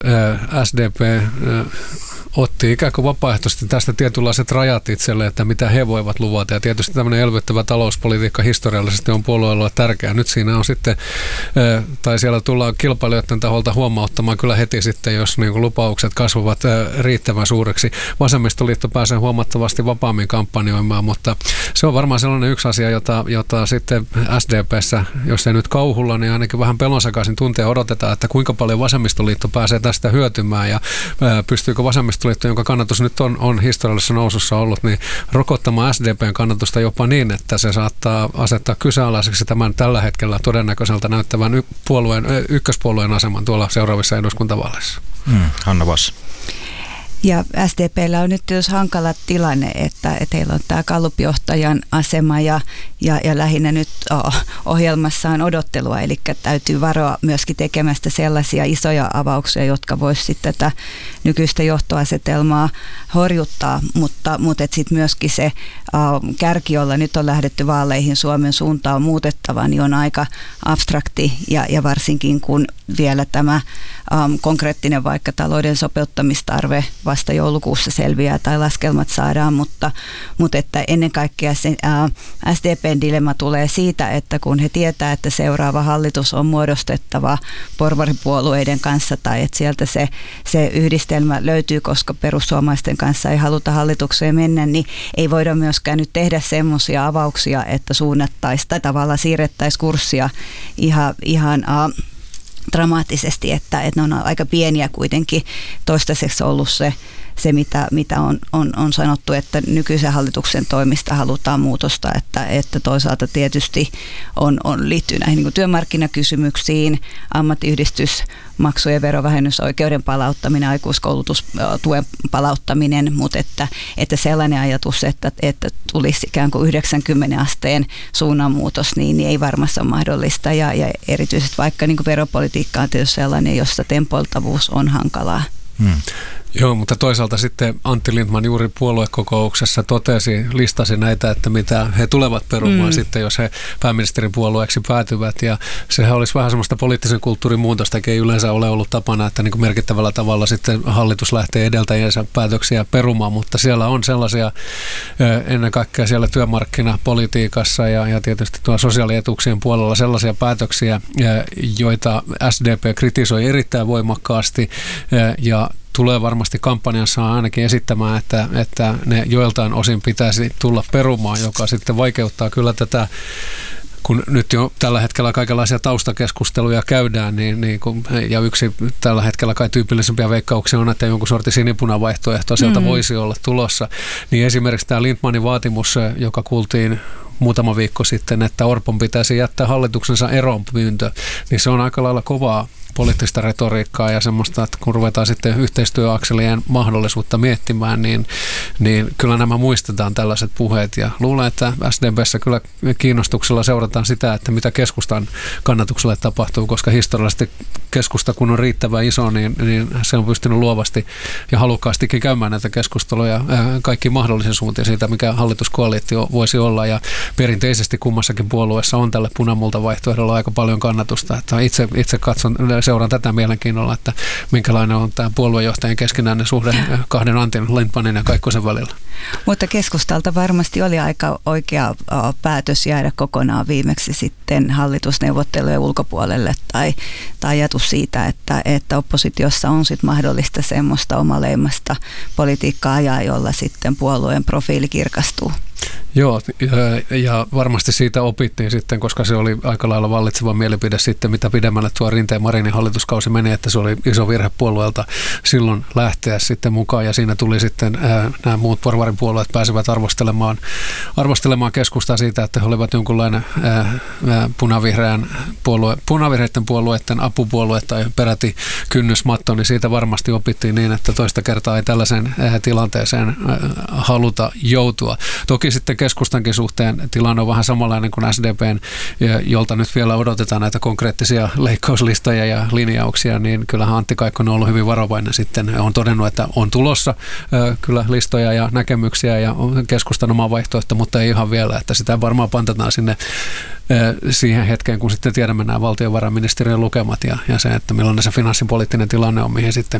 SDP otti ikään kuin vapaaehtoisesti tästä tietynlaiset rajat itselle, että mitä he voivat luvata. Ja tietysti tämmöinen elvyttävä talouspolitiikka historiallisesti on puolueella tärkeää. Nyt siinä on sitten, tai siellä tullaan kilpailijoiden taholta huomauttamaan kyllä heti sitten, jos niin kuin lupaukset kasvavat riittävän suureksi. Vasemmistoliitto pääsee huomattavasti vapaammin kampanjoimaan, mutta se on varmaan sellainen yksi asia, jota sitten SDP:ssä, jos ei nyt kauhulla, niin ainakin vähän pelonsakaisin tunteja odotetaan, että kuinka paljon vasemmistoliitto pääsee tästä hyötymään ja pystyykö vasemmistoliitto, jonka kannatus nyt on historiallisessa nousussa ollut, niin rokottamaan SDP:n kannatusta jopa niin, että se saattaa asettaa kyseenalaiseksi tämän tällä hetkellä todennäköiseltä näyttävän ykköspuolueen aseman tuolla seuraavissa eduskuntavaaleissa. Hanna Vass. Ja SDP:llä on nyt jos hankala tilanne, että heillä on tämä Gallup-johtajan asema ja lähinnä nyt ohjelmassaan odottelua, eli täytyy varoa myöskin tekemästä sellaisia isoja avauksia, jotka voisivat sitten tätä nykyistä johtoasetelmaa horjuttaa, mutta sitten myöskin se kärki, jolla nyt on lähdetty vaaleihin, Suomen suunta on muutettava, niin on aika abstrakti ja varsinkin kun vielä tämä konkreettinen vaikka talouden sopeuttamistarve vasta joulukuussa selviää tai laskelmat saadaan, mutta että ennen kaikkea se SDP:n dilemma tulee siitä, että kun he tietää, että seuraava hallitus on muodostettava porvaripuolueiden kanssa tai että sieltä se yhdistelmä löytyy, koska perussuomalaisten kanssa ei haluta hallitukseen mennä, niin ei voida myöskään nyt tehdä semmoisia avauksia, että suunnattaisiin tai tavallaan siirrettäisiin kurssia ihan dramaattisesti, että ne on aika pieniä kuitenkin toistaiseksi ollut se mitä on sanottu, että nykyisen hallituksen toimista halutaan muutosta, että toisaalta tietysti liittyy näihin niin kuin työmarkkinakysymyksiin, ammattiyhdistysmaksujen verovähennysoikeuden palauttaminen, aikuiskoulutustuen palauttaminen, mutta että sellainen ajatus, että tulisi ikään kuin 90 asteen suunnanmuutos, niin ei varmasti ole mahdollista ja erityisesti vaikka niin kuin veropolitiikka on tietysti sellainen, jossa tempoiltavuus on hankalaa. Joo, mutta toisaalta sitten Antti Lindtman juuri puoluekokouksessa listasi näitä, että mitä he tulevat perumaan sitten, jos he pääministeripuolueeksi päätyvät. Ja sehän olisi vähän semmoista poliittisen kulttuurin muutostakin, ei yleensä ole ollut tapana, että niin kuin merkittävällä tavalla sitten hallitus lähtee edeltäjiensä päätöksiä perumaan, mutta siellä on sellaisia ennen kaikkea siellä työmarkkinapolitiikassa ja tietysti tuolla sosiaalietuuksien puolella sellaisia päätöksiä, joita SDP kritisoi erittäin voimakkaasti ja tulee varmasti kampanjassa ainakin esittämään, että ne joiltain osin pitäisi tulla perumaan, joka sitten vaikeuttaa kyllä tätä, kun nyt jo tällä hetkellä kaikenlaisia taustakeskusteluja käydään, ja yksi tällä hetkellä kai tyypillisempiä veikkauksia on, että jonkun sortin sinipunavaihtoehto sieltä voisi olla tulossa, niin esimerkiksi tämä Lindtmanin vaatimus, joka kuultiin muutama viikko sitten, että Orpon pitäisi jättää hallituksensa eronpyyntö, niin se on aika lailla kovaa poliittista retoriikkaa ja semmoista, että kun ruvetaan sitten yhteistyöakselien mahdollisuutta miettimään, niin kyllä nämä muistetaan tällaiset puheet ja luulen, että SDP:ssä kyllä kiinnostuksella seurataan sitä, että mitä keskustan kannatukselle tapahtuu, koska historiallisesti keskusta kun on riittävän iso, niin se on pystynyt luovasti ja halukkaastikin käymään näitä keskusteluja kaikki mahdollisen suuntiin siitä, mikä hallituskoalitio voisi olla ja perinteisesti kummassakin puolueessa on tälle punamultavaihtoehdolla aika paljon kannatusta, että itse seuraan tätä mielenkiinnolla, että minkälainen on tämä puoluejohtajien keskinäinen suhde kahden Antin, Lindtmanin ja Kaikkosen välillä. Mutta keskustalta varmasti oli aika oikea päätös jäädä kokonaan viimeksi sitten hallitusneuvottelujen ulkopuolelle tai ajatus siitä, että oppositiossa on sitten mahdollista semmoista omaleimasta politiikkaa ajaa, jolla sitten puolueen profiili kirkastuu. Joo, ja varmasti siitä opittiin sitten, koska se oli aika lailla vallitseva mielipide sitten, mitä pidemmälle tuo Rinteen-Marinin hallituskausi meni, että se oli iso virhe puolueelta silloin lähteä sitten mukaan, ja siinä tuli sitten nämä muut porvaripuolueet pääsivät arvostelemaan keskustaa siitä, että he olivat jonkunlainen punavihreiden puolueiden apupuolue tai peräti kynnysmatto, niin siitä varmasti opittiin niin, että toista kertaa ei tällaiseen tilanteeseen haluta joutua. Toki sitten keskustankin suhteen tilanne on vähän samanlainen kuin SDPn, jolta nyt vielä odotetaan näitä konkreettisia leikkauslistoja ja linjauksia, niin kyllähän Antti Kaikkonen on ollut hyvin varovainen sitten. On todennut, että on tulossa kyllä listoja ja näkemyksiä ja keskustan oma vaihtoehto, mutta ei ihan vielä, että sitä varmaan pantetaan sinne siihen hetkeen, kun sitten tiedämme nämä valtiovarainministeriön lukemat ja se, että millainen se finanssipoliittinen tilanne on, mihin sitten